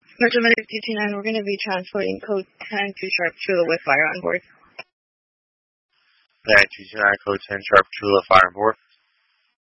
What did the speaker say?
Metro Medic DT9, we're going to be transporting code 10 to Sharp Chula with fire on board. Yeah, DT9, code 10 Sharp Chula, fire on board.